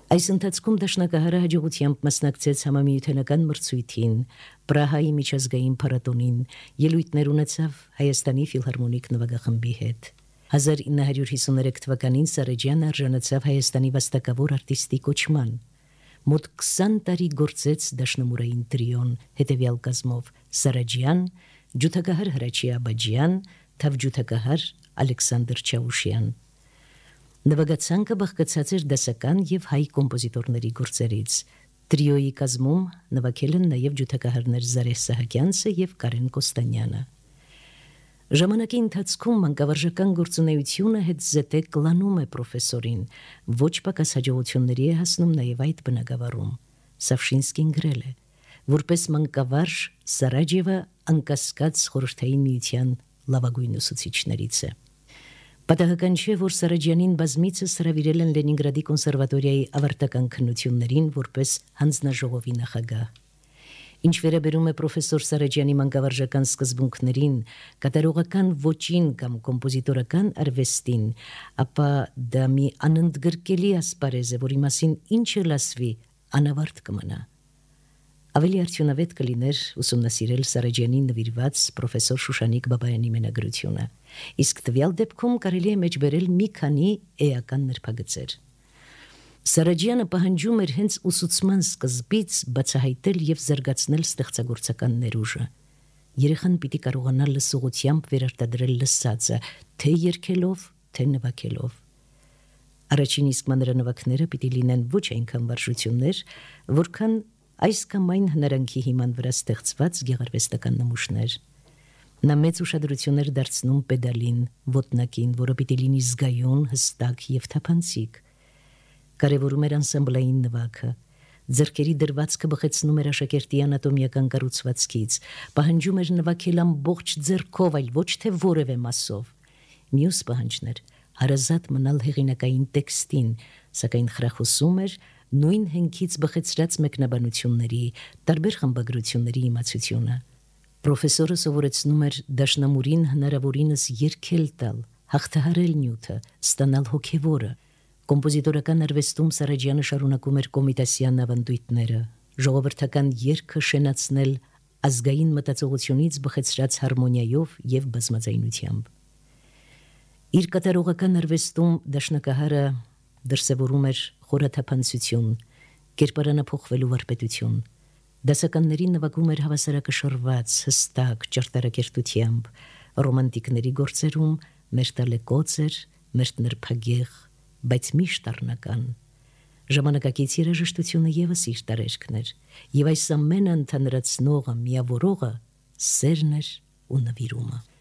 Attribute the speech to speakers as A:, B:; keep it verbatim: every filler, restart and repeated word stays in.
A: Այս ընթացքում դաշնակահարը հաջողությամբ մասնակցեց համամիութենական մրցույթին, Պրահայի միջազգային փառատոնին, ելույթներ ունեցավ Հայաստանի ֆիլհարմոնիկ նվագախմբի հետ։ հազար ինը հարյուր հիսուներեք թվականին Սարաջյանը արժանացավ Հայաստանի վաստակավոր արտիստի կոչման։ Մոտ քսան տարի գործեց դաշնամուրային տրիոն հետևյալ կազմով՝ Սարաջյան, ջութակահար Հրաչի Աբաջյան, թավջութակահար Ալեքսանդր Չավուշյան։ Նվագացանկը բաղկացած էր դասական և հայ կոմպոզիտորների գործերից։ Տրիոյի կազմում նվագել են նաև ջութակահարներ Զարեհ Սահակյանցը և Կարեն Կոստանյանը։ Ժամանակի ընթացքում մանկավարժական գործունեությունը հետզհետե կլանում է պրոֆեսորին, ոչ պակաս հաջողությունների է հասնում նաև այդ բնագավառում։ Սավշինսկին գրել է, որպես մանկավարժ Սարաջևը անկասկած խորհրդային միության լավագույն ուսուցիչներից է։ Պատահական չէ, որ Սարաջյանին բազմիցս հրավիրել են Լենինգրադի կոնսերվատորիայի ավարտական քննություններին որպես հանձնաժողովի նախագահ։ Ինչ վերաբերում է պրոֆեսոր Սարաջյանի մանկավարժական սկզբունքներին, կատարողական ոճին կամ կոմպոզիտորական արվեստին, ապա դա մի անընդգրկելի ասպարեզ է, որի մասին ինչը լասվի, անավարտ կմնա։ Ավելի արդյունավետ կլիներ ուսումնասիրել Սարաջյանին նվիրված պրոֆեսոր Շուշանիկ Բաբայանի մենագրությունը, իսկ տվյալ դեպքում կարելի է մեջբերել մի քանի էական նրբագծեր։ Սարաջյանը պահանջում էր հենց ուսուցման սկզբից բացահայտել և զարգացնել ստեղծագործական ներուժը։ Երեխան պիտի կարողանա լսողությամբ վերարտադրել լսածը, թե երգելով, թե նվագելով։ Առաջին իսկ մանրանվագները պիտի լինեն ոչ այնքան վարժություններ, որքան այս կամ այն հնարանքի հիման վրա ստեղծված գեղարվեստական նմուշներ։ Նա մեծ ուշադրություն էր դարձնում պեդալին, ոտնակին, որը պիտի լինի զգայուն, հստակ և թափանցիկ։ Կարևորում էր անսամբլային նվագը, ձեռքերի դրվածքը բխեցնում էր աշակերտի անատոմիական կառուցվածքից, պահանջում էր նվագել ամբողջ ձեռքով, այլ ոչ թե որևէ մասով։ Մյուս պահանջն էր հարազատ մնալ հեղինակային տեքստին, սակայն խրախուսում էր նույն հենքից բխեցրած մեկնաբանությունների, տարբեր խմբագրությունների իմացությունը։ Պրոֆեսորը սովորեցնում էր դաշնամուրին հնարավորինս երգել տալ, հաղթահարել նյութը, ստանալ հոգևորը։ Կոմպոզիտորական արվեստում Սարաջյանը շարունակում էր կոմիտասյան ավանդույթները, ժողովրդական երգը շենացնել ազգային մտածողությունից բխեցրած հարմոնիայով և բազմաձայնությամբ։ Իր կատարողական արվեստում դաշնակահարը դրսևորում էր խորաթափանցություն, կերպարանափոխվելու վարպետություն։ Դասականների նվագում էր հավասարակշռված, հստակ, ճարտարակերտությամբ, ռոմանտիկների գործերում մերտալեկոծ էր, մերտ նրբագեղ, բայց միշտ առնական։ Ժամանակակից երաժշտությունը ևս իր տարերքն էր, և այս ամենը ընդհանրացնողը, միավորողը սերն էր ու նվիրումը։